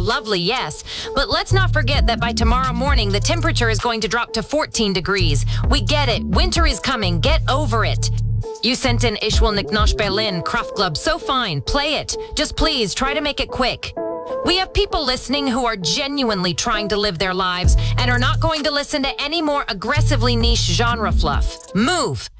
lovely, yes. But let's not forget that by tomorrow morning, the temperature is going to drop to 14 degrees. We get it. Winter is coming. Get over it. You sent in Ich will nicht nach Berlin, Kraftklub. So fine. Play it. Just please try to make it quick. We have people listening who are genuinely trying to live their lives and are not going to listen to any more aggressively niche genre fluff. Move!